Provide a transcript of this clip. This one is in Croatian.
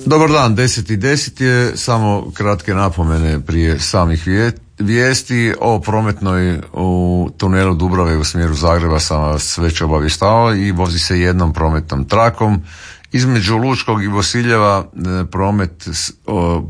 Dobar dan, 10:10 je, samo kratke napomene prije samih vijesti o prometnoj u tunelu Dubrave u smjeru Zagreba sam vas već obavještavao i vozi se jednom prometnom trakom. Između Lučkog i Bosiljeva promet